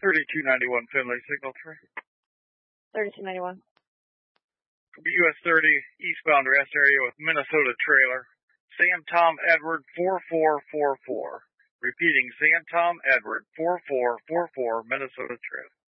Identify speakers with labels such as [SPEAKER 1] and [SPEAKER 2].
[SPEAKER 1] 3291 Finley, signal 3.
[SPEAKER 2] 3291.
[SPEAKER 1] US 30, eastbound rest area with Minnesota trailer. Sam Tom Edward 4444. Repeating, Sam Tom Edward 4444, Minnesota trailer.